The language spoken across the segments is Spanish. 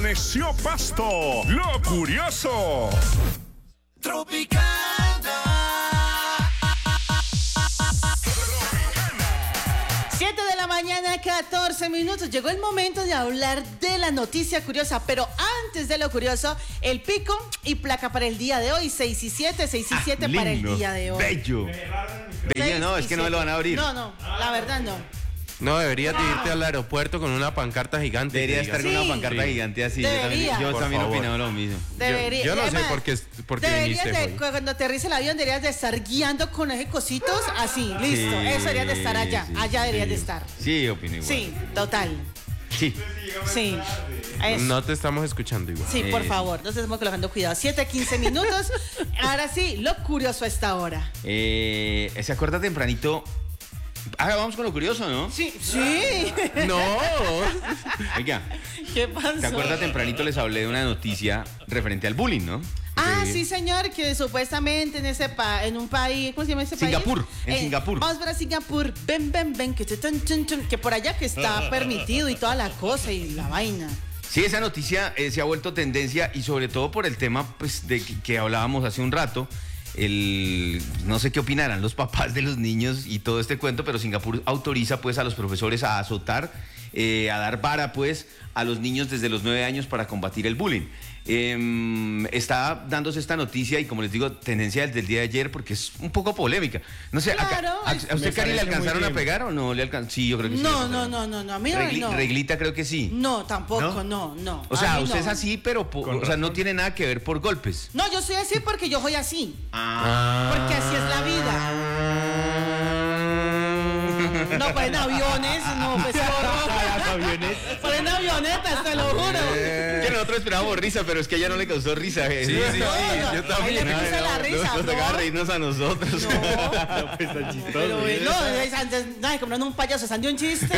Amaneció Pasto, lo curioso. Tropicana. 7:14 a.m. Llegó el momento de hablar de la noticia curiosa, pero antes de lo curioso, el pico y placa para el día de hoy, 6 y 7 para el día de hoy. Bello. Bello, no, es que no me lo van a abrir. No, la verdad no. No, deberías de irte al aeropuerto con una pancarta gigante. Debería estar con una pancarta gigante así. Debería. Yo también opinaba lo mismo. Debería. Yo no sé Además, por qué viniste hoy. Cuando aterrice el avión deberías de estar guiando con esos cositos así, listo. Sí, Eso deberías de estar allá. sí, allá deberías sí. de estar. Sí, opino igual. Sí, total. Sí. Sí. Eso. No te estamos escuchando igual. Sí, por favor, nos estamos colocando cuidado. 7:15. Ahora sí, lo curioso a esta hora. ¿Se acuerda tempranito? Vamos con lo curioso, ¿no? Sí. No. Oiga, ¿Qué pasó? ¿se acuerda tempranito? Les hablé de una noticia referente al bullying, ¿no? Sí, señor, que supuestamente en un país, ¿cómo se llama ese Singapur, país? en Singapur. Vamos para Singapur, ven, que por allá que está permitido y toda la cosa y la vaina. Sí, esa noticia se ha vuelto tendencia y sobre todo por el tema pues, de que hablábamos hace un rato. No sé qué opinarán los papás de los niños y todo este cuento, pero Singapur autoriza pues a los profesores a azotar, a dar vara pues a los niños desde los 9 años para combatir el bullying. Está dándose esta noticia y como les digo, tendencia desde el día de ayer porque es un poco polémica. No sé, Claro, ¿a usted, Cari, le alcanzaron a pegar o no le alcanzaron? Sí, yo creo que sí. No, a mí no. Reglita creo que sí. No, tampoco, no. O sea, A mí usted no. es así, pero no tiene nada que ver por golpes. No, yo soy así porque yo soy así. Porque así es la vida. No, pues en aviones, no, pues en avionetas, te lo juro. Que nosotros esperábamos risa, pero es que a ella no le causó risa. Sí, yo también. Ahí le puse la risa, Nos tocaba reírnos a nosotros. No, Pues tan chistoso. pero no, antes, comprando un payaso, salió un chiste.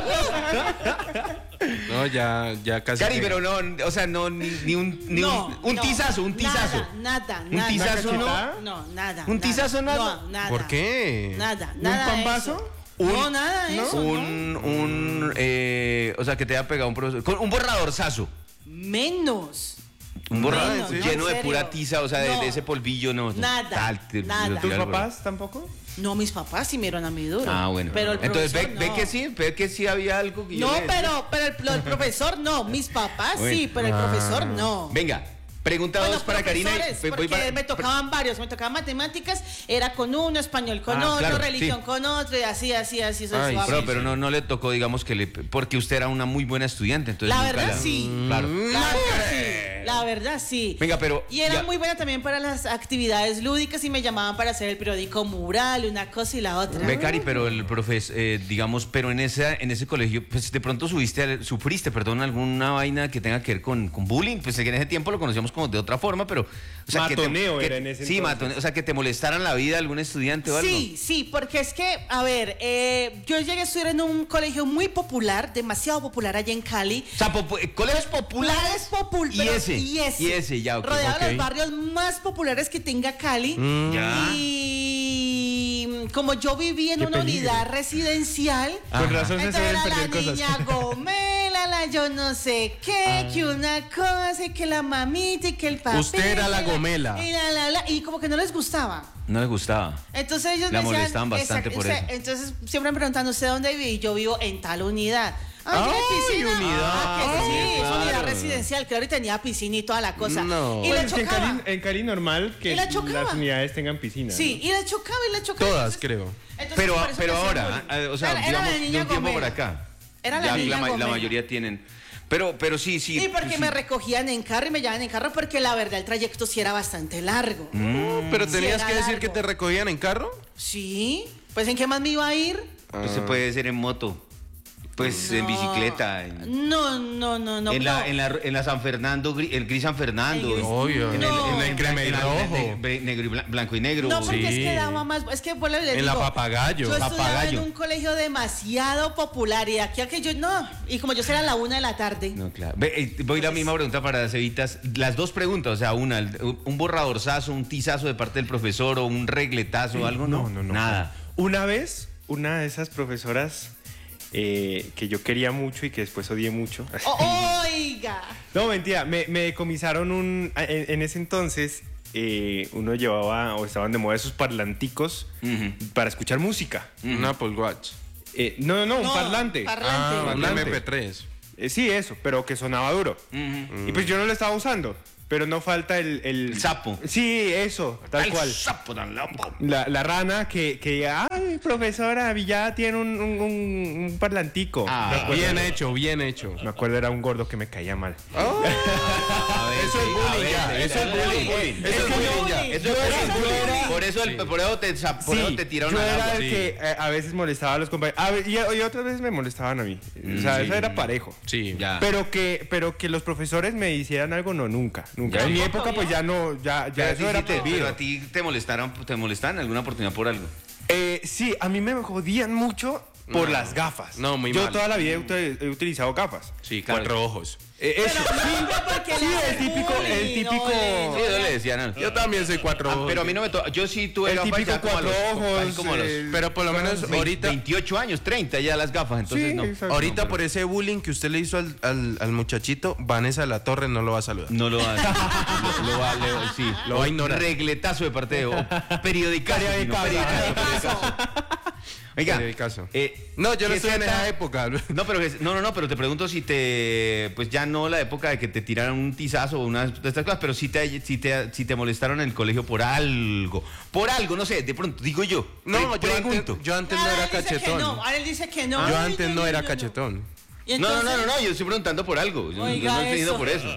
No, ya casi. Cari, pero no, o sea, no, ni un tizazo. Nada. ¿Un tizazo no? No, nada. ¿Un tizazo nada? No, nada. ¿Por qué? Nada ¿Un de pambazo? eso. No, nada de eso. O sea, que te haya pegado un profesor. Un borradorzazo. Menos. Un borrador Menos, lleno ¿en de serio? pura tiza, o sea, No. de ese polvillo, no. Nada. Nada. ¿Tus papás tampoco? No, mis papás sí me dieron a mí duro. Bueno. Pero el Entonces profesor ve no. ve que sí había algo que yo No, le decía. pero el profesor no. Mis papás Bueno. sí, pero el profesor no. Venga, pregunta dos para Karina. Porque me tocaban varios, me tocaban matemáticas, era con uno, español con otro, claro, religión sí. con otro, y así, Ay, suave. Pero no le tocó, digamos, porque usted era una muy buena estudiante, entonces La nunca verdad sí. Claro. La verdad sí. Venga, pero Y era ya- muy buena también para las actividades lúdicas y me llamaban para hacer el periódico mural, una cosa y la otra. Becari, pero el profesor, digamos, pero en ese colegio, pues de pronto sufriste, alguna vaina que tenga que ver con bullying, pues en ese tiempo lo conocíamos como de otra forma, pero... O sea, Matoneo era en ese Sí, entonces. matoneo, o sea, que te molestaran la vida algún estudiante o algo. Sí, porque es que, a ver, yo llegué a estudiar en un colegio muy popular, demasiado popular allá en Cali. O sea, colegios populares. Y ese, ya, ok. Rodeado de ok. los barrios más populares que tenga Cali. Ya. Y como yo viví en una unidad residencial, Con razón se entonces saben era la perder cosas. niña Gomela, la yo no sé qué, que una cosa, y que la mamita, y que el papá. Usted era la Gomela. Y como que no les gustaba. No le gustaba. Entonces ellos La me decían, molestaban bastante por eso. Entonces siempre me preguntan, ¿usted dónde vive? Y yo vivo en tal unidad. ¡Ay, ¿tiene piscina? unidad! Que sí, es claro. unidad residencial, claro, y tenía piscina y toda la cosa. No. Y Pues le es que chocaba. en Cali normal que Y la chocaba. las unidades tengan piscina. Sí, ¿no? y le chocaba. Todas, Entonces, creo. Pero por eso me hacían ahora, bullying. o sea, Era la digamos, de niña un tiempo por Gomela. acá. Era la Ya niña la Gomela. mayoría tienen. Pero sí. Sí, porque sí. me recogían en carro y me llevaban en carro porque la verdad el trayecto sí era bastante largo. Pero Sí, tenías era que decir largo. que te recogían en carro. Sí, pues ¿en qué más me iba a ir? Pues se puede ser en moto. Pues en bicicleta. No. En la San Fernando, el gris San Fernando. Obvio. En No. el crema y rojo. Negro y blanco y negro. No, porque Sí. es que daba más. Es que por la En la Papagayo. Yo estudiaba Papagayo. en un colegio demasiado popular y aquí a que yo no. Y como yo era a la 1 de la tarde. No, claro. Voy la misma pregunta para las Evitas. Las dos preguntas, o sea, un borradorzazo, un tizazo de parte del profesor o un regletazo o algo, ¿no? No. Nada. Una vez, una de esas profesoras que yo quería mucho y que después odié mucho. Oiga. No, mentira, me decomisaron en ese entonces uno llevaba, o estaban de moda esos parlanticos para escuchar música. Un Apple Watch. No, un parlante. Parlante. Un Parlante. MP3. Sí, eso, pero que sonaba duro. Y pues yo no lo estaba usando, pero no falta el sapo. Sí, eso, tal cual. Sapo tan lampo. La rana que diga, ay, profesora, Villada tiene un parlantico. Ah, me acuerdo, Bien hecho. me acuerdo, era un gordo que me caía mal. Eso es bullying ya. Eso es bullying. Eso es bullying ya. Eso es bullying. Por eso te tiraron yo al era agua. el que a veces molestaba a los compañeros. Y otras veces me molestaban a mí. O sea, eso era parejo. Sí. Ya. Pero que los profesores me hicieran algo, no, nunca. En mi época, pues ya no, ya eso era pero prohibido. a ti te molestaron en alguna oportunidad por algo. Sí, a mí me jodían mucho por las gafas. No, muy Yo mal. toda la vida he utilizado gafas. Sí, 4 ojos. Eso, el típico. Sí, eso le decían. ¿No? Yo también soy 4 ojos. Pero a mí no me toca. Yo sí tuve El gafas típico ya como a los, 4 ojos, casi como a los Pero por lo menos ahorita 28 años, 30 ya las gafas, entonces Sí, no. exacto. Ahorita por ese bullying que usted le hizo al muchachito, Vanessa de la Torre no lo va a saludar. No lo va a sí. Lo va a ignorar. Regletazo de parte de periodicazo. Periodicazo. Oiga, Periodicazo. No, yo no estoy en esa época. No, pero te pregunto si pues ya no la época de que te tiraron un tizazo o una de estas cosas, pero si te molestaron en el colegio por algo, no sé, de pronto, digo yo. No, pregunto. yo antes no era cachetón. Ahora él dice que no. Yo antes no era cachetón. ¿Y No, entonces? yo estoy preguntando por algo. Yo Oiga, no estoy diciendo eso.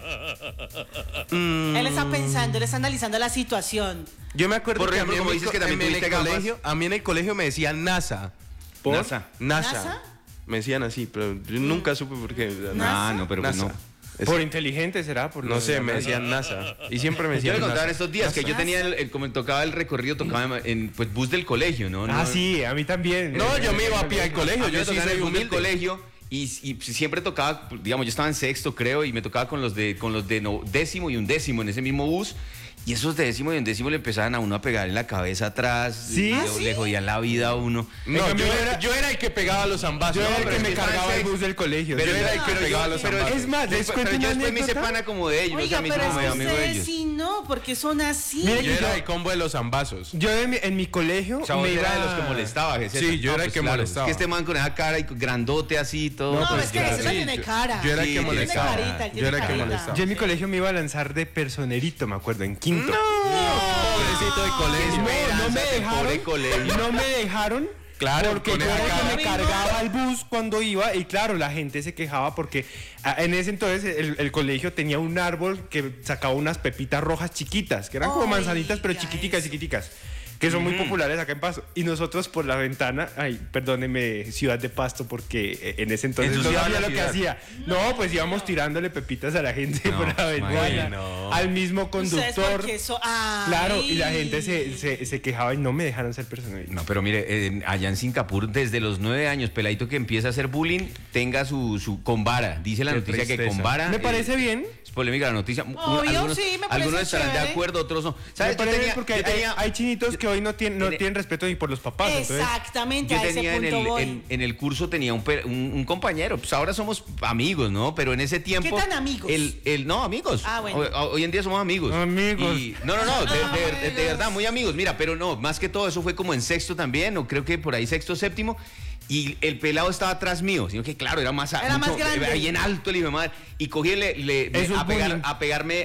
por eso. Él está pensando, él está analizando la situación. Yo me acuerdo Por que ejemplo, a mí como en dices que también en el tuviste gafas. colegio, a mí en el colegio me decían NASA. ¿Por? NASA. ¿NASA? Me decían así, pero yo nunca supe por qué. Ah, no, pero pues NASA. no. Por inteligente será, por No sé, me decían NASA. Y siempre me Yo decían le contaba en NASA. estos días que yo tenía como me tocaba el recorrido, tocaba en pues bus del colegio, ¿no? Ah, sí, a mí también. No, yo me iba a pie al colegio, A mí yo me sí tocaba en soy el bus del humilde. colegio y siempre tocaba, digamos, yo estaba en sexto, creo, y me tocaba con los de décimo y undécimo en ese mismo bus. Y esos de décimo y undécimo le empezaban a uno a pegar en la cabeza atrás. ¿Sí? Y le jodían la vida a uno. No, En cambio, yo era el que pegaba los zambazos. Yo era el pero que es me estaba en cargaba el sexto. bus del colegio. Pero Yo era era el que pegaba los zambazos. Es más, les cuento Pero yo una después me hice anécdota. pana como de ellos, o sea, Oiga, me hice pero es como que amigo de ustedes ellos. sí no, porque son así. Mire, Yo era el combo de los zambazos. Yo en mi colegio O sea, vos me era iba de los que molestaba. Jesús. Sí, yo era el que molestaba. Es que este man con esa cara y grandote así y todo. No, pues, es que claro. ese no tiene cara. Yo era el Sí, que tiene molestaba. carita, él tiene Yo era el que carita. molestaba. Yo en mi colegio me iba a lanzar de personerito, me acuerdo, en quinto. Pobrecito de colegio. No me Pobre colegio. dejaron. No me dejaron. Claro, porque yo con era esa el cara. que me cargaba el bus cuando iba y claro, la gente se quejaba porque en ese entonces el colegio tenía un árbol que sacaba unas pepitas rojas chiquitas, que eran como manzanitas pero Oiga, chiquiticas, que son muy populares acá en Pasto. Y nosotros por la ventana, perdóneme, ciudad de Pasto, porque en ese entonces no Ensuciaban sabía la lo que ciudad. hacía. No, pues íbamos tirándole pepitas a la gente No, por la ventana, ay, no. al mismo Ustedes conductor. porque eso. Ay. Claro, y la gente se quejaba y no me dejaron ser personerito. No, pero mire, allá en Singapur, desde los 9 años, peladito que empieza a hacer bullying, tenga su con vara. Dice la Qué noticia que tristeza. con vara. Me parece bien. Es polémica la noticia. Obvio, sí, me parece algunos estarán de chévere. acuerdo, otros no. Me ¿Sabes? parece bien porque yo tenía- hay chinitos que hoy no tienen en- respeto ni por los papás. Entonces, Exactamente, Yo a ese tenía punto voy. en el curso tenía un compañero, pues ahora somos amigos, ¿no? Pero en ese tiempo. ¿Qué tan amigos? No, amigos. Ah, bueno. Hoy en día somos amigos. Amigos. No, de Amigos. verdad, muy amigos. Mira, pero no, más que todo eso fue como en sexto también, o creo que por ahí sexto, séptimo. Y el pelado estaba atrás mío, sino que claro, era más Era más grande. bien alto el hijo de madre. Y cogí Eso es bullying. a pegarme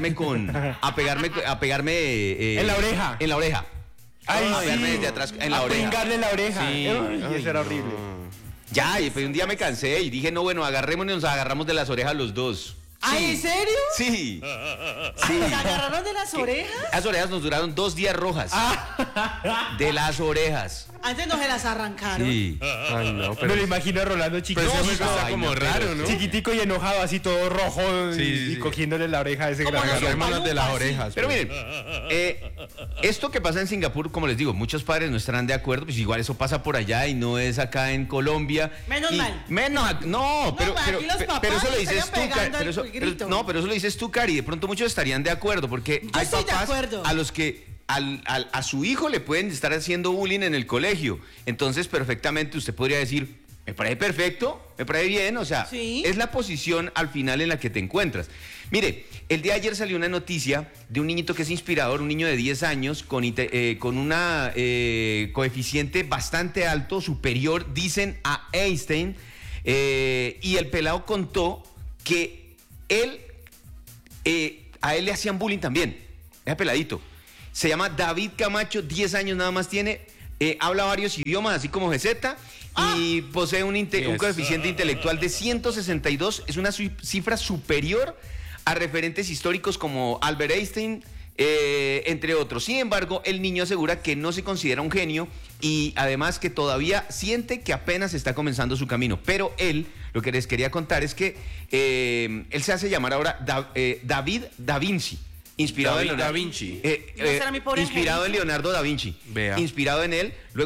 En la oreja. En la oreja. Ay, a pegarme sí. desde atrás en la a oreja. pringarle la oreja. Sí. Ay, eso era horrible. Ya, y pues un día me cansé y dije, no, bueno, agarrémonos y nos agarramos de las orejas los dos. ¿Ay, en serio? Sí. ¿Se agarraron de las orejas? Las orejas nos duraron 2 días rojas. De las orejas. Antes no se las arrancaron. Sí. Ay, no, Me pero lo imagino a Rolando pero chiquito. ese juego está Ay, como no, pero raro, ¿no? Chiquitico y enojado, así todo rojo y sí. cogiéndole la oreja a ese Como gran. los Agarrémonos de las Oompa Loompa, sí. orejas. Pero pues. miren, esto que pasa en Singapur, como les digo, muchos padres no estarán de acuerdo, pues igual eso pasa por allá y no es acá en Colombia. Menos Y- mal. No, pero, mal, aquí los papás pero eso lo dices estarían tú, pegando pero al eso, grito. no, pero eso lo dices tú, Cari. De pronto muchos estarían de acuerdo, porque Yo hay estoy de papás acuerdo. a los que a su hijo le pueden estar haciendo bullying en el colegio. Entonces, perfectamente usted podría decir, Me parece perfecto, me parece bien, o sea, Sí. es la posición al final en la que te encuentras. Mire, el día de ayer salió una noticia de un niñito que es inspirador, un niño de 10 años con una coeficiente bastante alto, superior, dicen, a Einstein, y el pelado contó que a él le hacían bullying también, ese peladito. Se llama David Camacho, 10 años nada más tiene, habla varios idiomas, así como GZ, y posee un coeficiente intelectual de 162, es una cifra superior a referentes históricos como Albert Einstein, entre otros. Sin embargo, el niño asegura que no se considera un genio y además que todavía siente que apenas está comenzando su camino. Pero él, lo que les quería contar es que él se hace llamar ahora David Da Vinci. Inspirado David en Da Vinci. ¿No será mi pobre inspirado en angelito? Leonardo da Vinci. Vea. Inspirado en él. Luego